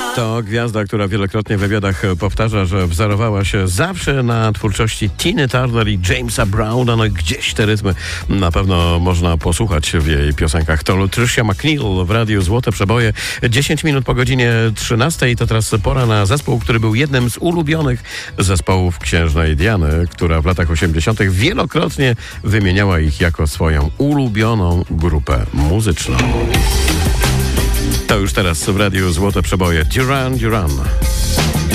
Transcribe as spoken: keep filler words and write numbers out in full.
To gwiazda, która wielokrotnie w wywiadach powtarza, że wzorowała się zawsze na twórczości Tiny Turner i Jamesa Browna. No i gdzieś te rytmy na pewno można posłuchać w jej piosenkach. To Tricia McNeil w Radiu Złote Przeboje. dziesięć minut po godzinie trzynastej. To teraz pora na zespół, który był jednym z ulubionych zespołów księżnej Diany, która w latach osiemdziesiątych wielokrotnie wymieniała ich jako swoją ulubioną grupę muzyczną. To już teraz w Radiu Złote Przeboje. Duran Duran.